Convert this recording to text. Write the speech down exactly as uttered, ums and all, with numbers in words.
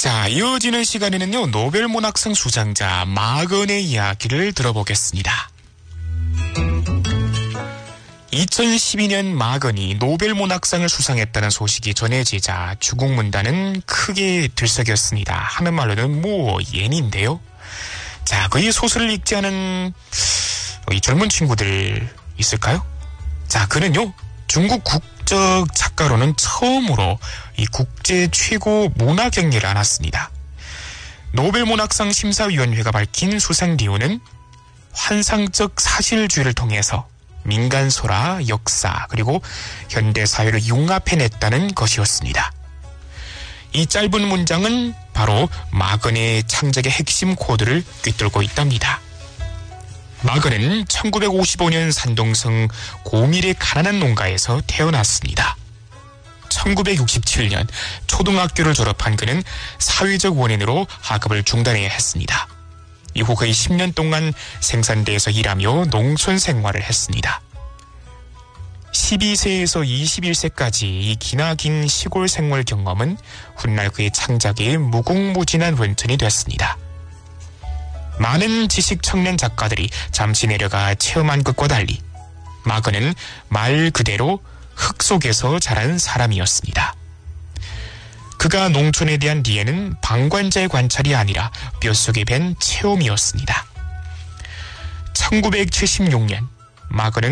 자, 이어지는 시간에는요, 노벨문학상 수상자 마건의 이야기를 들어보겠습니다. 이천십이 년 마건이 노벨문학상을 수상했다는 소식이 전해지자 중국 문단은 크게 들썩였습니다. 하는 말로는 뭐 예인인데요. 자, 그의 소설을 읽지 않은 이 젊은 친구들 있을까요? 자, 그는요, 중국 국적 작가로는 처음으로 이 국제 최고 문화 경례를 안았습니다. 노벨문학상 심사위원회가 밝힌 수상理由는 환상적 사실주의를 통해서 민간소라, 역사, 그리고 현대사회를 융합해냈다는 것이었습니다. 이 짧은 문장은 바로 마건의 창작의 핵심 코드를 꿰뚫고 있답니다. 마건은 천구백오십오 년 산동성 고밀의 가난한 농가에서 태어났습니다. 천구백육십칠 년 초등학교를 졸업한 그는 사회적 원인으로 학업을 중단해야 했습니다. 이후 거의 십 년 동안 생산대에서 일하며 농촌 생활을 했습니다. 십이 세에서 이십일 세까지 이 기나긴 시골 생활 경험은 훗날 그의 창작의 무궁무진한 원천이 됐습니다. 많은 지식 청년 작가들이 잠시 내려가 체험한 것과 달리 마건은 말 그대로 흙 속에서 자란 사람이었습니다. 그가 농촌에 대한 이해는 방관자의 관찰이 아니라 뼛속에 밴 체험이었습니다. 천구백칠십육 년 마건은